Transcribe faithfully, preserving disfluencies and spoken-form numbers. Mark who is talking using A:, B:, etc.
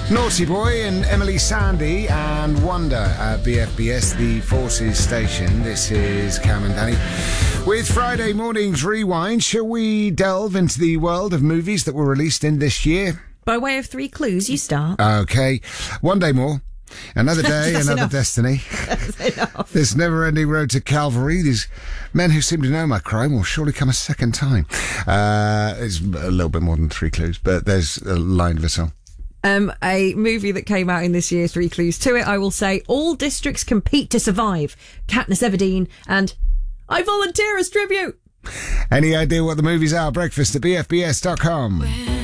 A: Naughty Boy and Emily Sandy and Wonder at B F B S, the Forces station. This is Cam and Danny. With Friday morning's rewind, shall we delve into the world of movies that were released in this year?
B: By way of three clues, you start.
A: Okay. One day more. Another day, another
B: enough.
A: destiny.
B: That's enough.
A: This never-ending road to Calvary. These men who seem to know my crime will surely come a second time. Uh, it's a little bit more than three clues, but there's a line of a song.
B: Um, a movie that came out in this year, three clues to it, I will say, All Districts Compete to Survive, Katniss Everdeen, and I Volunteer as Tribute.
A: Any idea what the movies are? Breakfast at b f b s dot com.